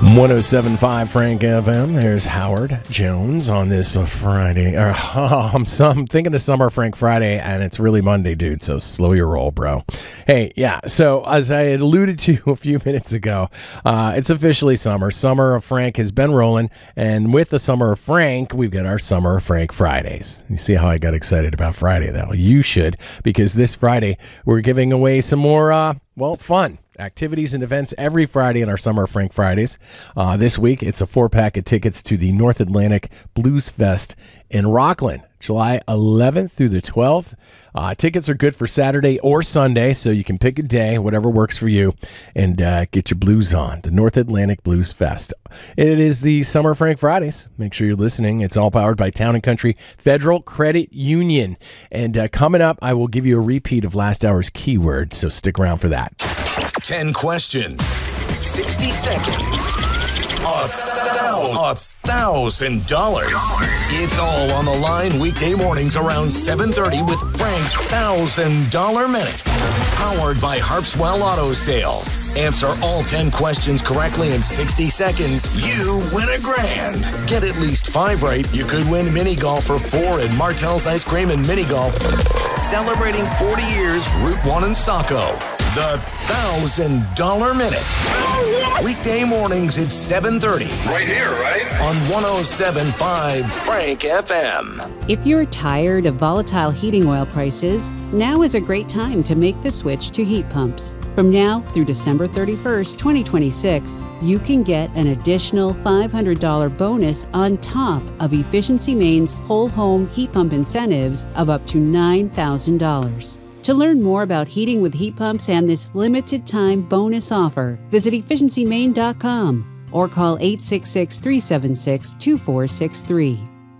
107.5 Frank FM. There's Howard Jones on this Friday. I'm thinking of Summer Frank Friday, and it's really Monday, dude, so slow your roll, bro. Hey, yeah, so as I had alluded to a few minutes ago, it's officially summer. Summer of Frank has been rolling, and with the Summer of Frank, we've got our Summer of Frank Fridays. You see how I got excited about Friday, though? You should, because this Friday, we're giving away some more, fun activities and events every Friday in our Summer of Frank Fridays. This week, it's a 4-pack of tickets to the North Atlantic Blues Fest in Rockland, July 11th through the 12th. Tickets are good for Saturday or Sunday, so you can pick a day, whatever works for you, and get your blues on. The North Atlantic Blues Fest. It is the Summer of Frank Fridays. Make sure you're listening. It's all powered by Town & Country Federal Credit Union. And coming up, I will give you a repeat of last hour's keyword, so stick around for that. 10 questions, 60 seconds, $1,000. It's all on the line weekday mornings around 7:30 with Frank's $1,000 Minute. Powered by Harpswell Auto Sales. Answer all 10 questions correctly in 60 seconds. You win $1,000. Get at least 5 right. You could win mini golf for 4 at Martell's Ice Cream and Mini Golf. Celebrating 40 years, Route 1 in Saco. The $1,000 Minute. Weekday mornings at 7:30. Right here, right? On 107.5 Frank FM. If you're tired of volatile heating oil prices, now is a great time to make the switch to heat pumps. From now through December 31st, 2026, you can get an additional $500 bonus on top of Efficiency Maine's whole home heat pump incentives of up to $9,000. To learn more about heating with heat pumps and this limited time bonus offer, visit efficiencymaine.com or call 866-376-2463.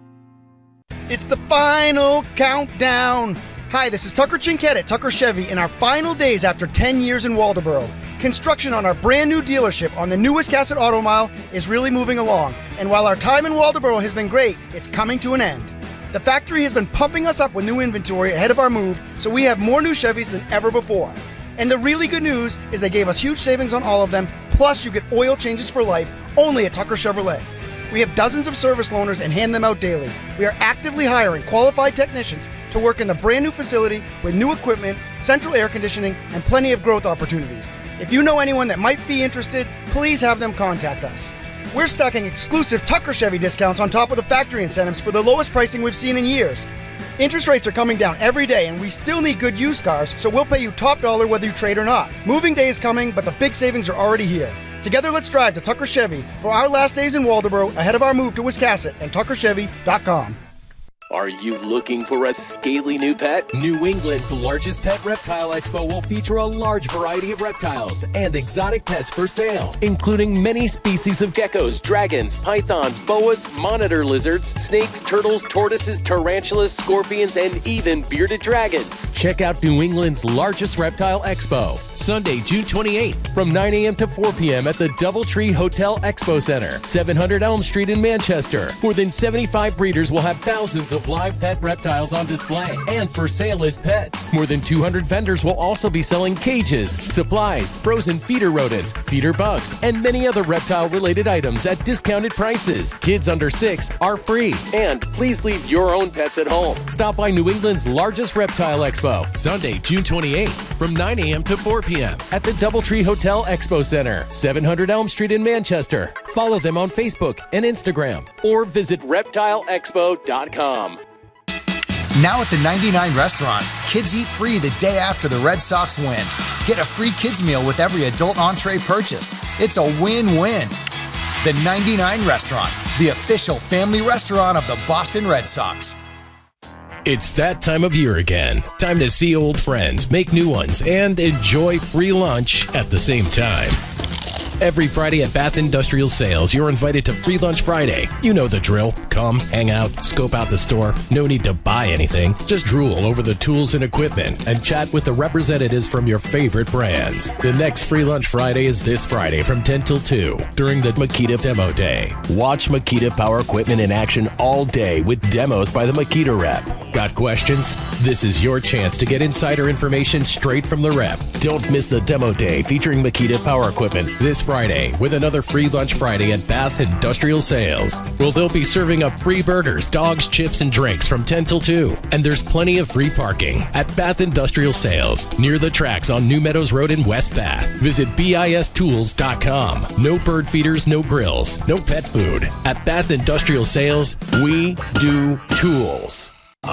It's the final countdown. Hi, this is Tucker Chinkett at Tucker Chevy in our final days after 10 years in Waldoboro. Construction on our brand new dealership on the new Wiscasset Auto Mile is really moving along. And while our time in Waldoboro has been great, it's coming to an end. The factory has been pumping us up with new inventory ahead of our move, so we have more new Chevys than ever before. And the really good news is they gave us huge savings on all of them, plus you get oil changes for life only at Tucker Chevrolet. We have dozens of service loaners and hand them out daily. We are actively hiring qualified technicians to work in the brand new facility with new equipment, central air conditioning, and plenty of growth opportunities. If you know anyone that might be interested, please have them contact us. We're stacking exclusive Tucker Chevy discounts on top of the factory incentives for the lowest pricing we've seen in years. Interest rates are coming down every day, and we still need good used cars, so we'll pay you top dollar whether you trade or not. Moving day is coming, but the big savings are already here. Together, let's drive to Tucker Chevy for our last days in Waldoboro ahead of our move to Wiscasset and tuckerchevy.com. Are you looking for a scaly new pet? New England's largest pet reptile expo will feature a large variety of reptiles and exotic pets for sale, including many species of geckos, dragons, pythons, boas, monitor lizards, snakes, turtles, tortoises, tarantulas, scorpions, and even bearded dragons. Check out New England's largest reptile expo, Sunday, June 28th, from 9 a.m. to 4 p.m. at the Doubletree Hotel Expo Center, 700 Elm Street in Manchester. More than 75 breeders will have thousands of live pet reptiles on display and for sale as pets. More than 200 vendors will also be selling cages, supplies, frozen feeder rodents, feeder bugs, and many other reptile-related items at discounted prices. Kids under 6 are free. And please leave your own pets at home. Stop by New England's largest reptile expo, Sunday, June 28th, from 9 a.m. to 4 p.m. at the Doubletree Hotel Expo Center, 700 Elm Street in Manchester. Follow them on Facebook and Instagram or visit reptileexpo.com. Now at the 99 Restaurant, kids eat free the day after the Red Sox win. Get a free kids meal with every adult entree purchased. It's a win-win. The 99 Restaurant, the official family restaurant of the Boston Red Sox. It's that time of year again. Time to see old friends, make new ones, and enjoy free lunch at the same time. Every Friday at Bath Industrial Sales, you're invited to Free Lunch Friday. You know the drill. Come, hang out, scope out the store. No need to buy anything. Just drool over the tools and equipment and chat with the representatives from your favorite brands. The next Free Lunch Friday is this Friday from 10 till 2 during the Makita Demo Day. Watch Makita Power Equipment in action all day with demos by the Makita rep. Got questions? This is your chance to get insider information straight from the rep. Don't miss the Demo Day featuring Makita Power Equipment this Friday with another free lunch Friday at Bath Industrial Sales. Well, they'll be serving up free burgers, dogs, chips, and drinks from 10 till 2. And there's plenty of free parking at Bath Industrial Sales near the tracks on New Meadows Road in West Bath. Visit BISTools.com. No bird feeders, no grills, no pet food. At Bath Industrial Sales, we do tools.